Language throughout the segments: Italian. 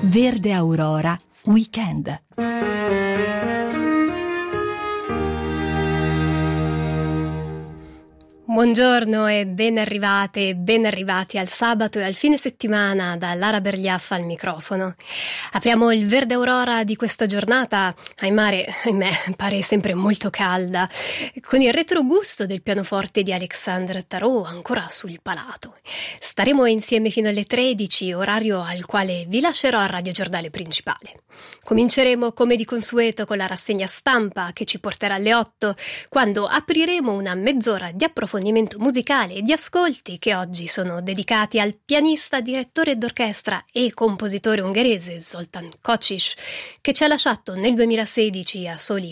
Verde Aurora Weekend. Buongiorno e ben arrivate e ben arrivati al sabato e al fine settimana da Lara Bergliaffa al microfono. Apriamo il Verde Aurora di questa giornata, ahimè, pare sempre molto calda, con il retrogusto del pianoforte di Alexandre Tarot ancora sul palato. Staremo insieme fino alle 13, orario al quale vi lascerò al radiogiornale principale. Cominceremo come di consueto con la rassegna stampa che ci porterà alle 8, quando apriremo una mezz'ora di approfondimento musicale e di ascolti che oggi sono dedicati al pianista, direttore d'orchestra e compositore ungherese Zoltán Kocsis, che ci ha lasciato nel 2016 a soli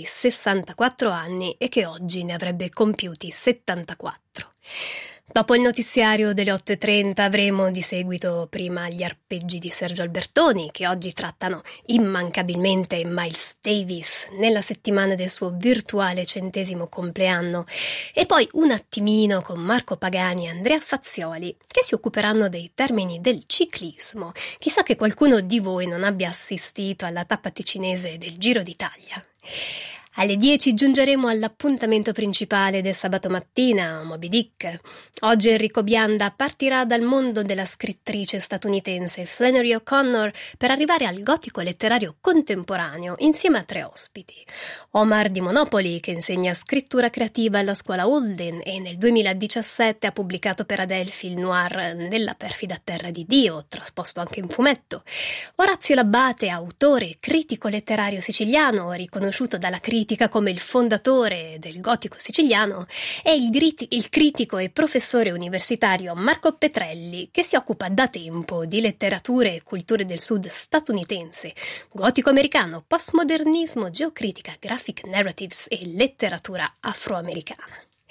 64 anni e che oggi ne avrebbe compiuti 74. Dopo il notiziario delle 8:30 avremo di seguito prima gli arpeggi di Sergio Albertoni, che oggi trattano immancabilmente Miles Davis nella settimana del suo virtuale 100° compleanno, e poi un attimino con Marco Pagani e Andrea Fazzioli, che si occuperanno dei termini del ciclismo. Chissà che qualcuno di voi non abbia assistito alla tappa ticinese del Giro d'Italia. Alle 10 giungeremo all'appuntamento principale del sabato mattina, Moby Dick. Oggi Enrico Bianda partirà dal mondo della scrittrice statunitense Flannery O'Connor per arrivare al gotico letterario contemporaneo insieme a 3 ospiti. Omar di Monopoli, che insegna scrittura creativa alla scuola Holden e nel 2017 ha pubblicato per Adelphi il noir Nella perfida terra di Dio, trasposto anche in fumetto. Orazio Labbate, autore e critico letterario siciliano, riconosciuto dalla critica come il fondatore del gotico siciliano, e il critico e professore universitario Marco Petrelli, che si occupa da tempo di letterature e culture del sud statunitense, gotico americano, postmodernismo, geocritica, graphic narratives e letteratura afroamericana.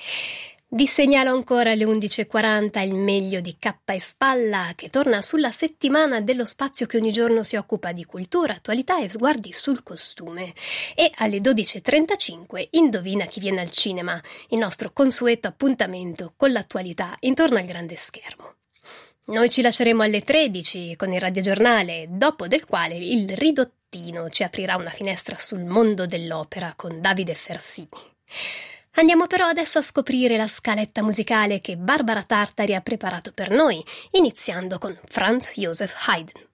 Vi segnalo ancora alle 11:40 il meglio di Cappa e Spalla, che torna sulla settimana dello spazio che ogni giorno si occupa di cultura, attualità e sguardi sul costume. E alle 12:35 Indovina chi viene al cinema, il nostro consueto appuntamento con l'attualità intorno al grande schermo. Noi ci lasceremo alle 13 con il radiogiornale, dopo del quale il Ridottino ci aprirà una finestra sul mondo dell'opera con Davide Fersini. Andiamo però adesso a scoprire la scaletta musicale che Barbara Tartari ha preparato per noi, iniziando con Franz Joseph Haydn.